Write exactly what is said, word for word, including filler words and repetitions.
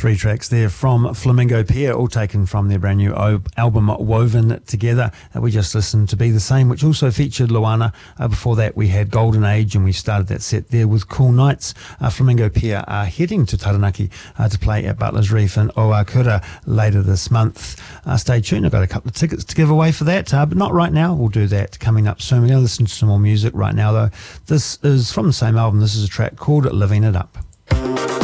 Three tracks there from Flamingo Pier, all taken from their brand new o- album Woven Together. Uh, we just listened to Be the Same, which also featured Luana. Uh, before that, we had Golden Age, and we started that set there with Cool Nights. Uh, Flamingo Pier are heading to Taranaki uh, to play at Butler's Reef in Oakura later this month. Uh, stay tuned, I've got a couple of tickets to give away for that, uh, but not right now. We'll do that coming up soon. We're going to listen to some more music right now, though. This is from the same album. This is a track called Living It Up.